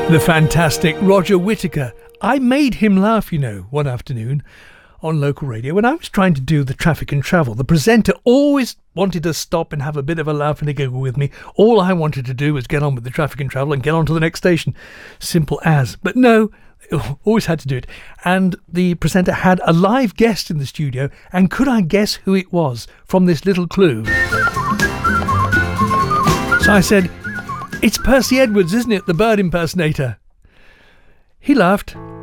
The fantastic Roger Whittaker. I made him laugh, you know, one afternoon on local radio when I was trying to do the traffic and travel. The presenter always wanted to stop and have a bit of a laugh and a giggle with me. All I wanted to do was get on with the traffic and travel and get on to the next station. Simple as. But no, always had to do it. And the presenter had a live guest in the studio, and could I guess who it was from this little clue? So I said, "It's Percy Edwards, isn't it, the bird impersonator?" He laughed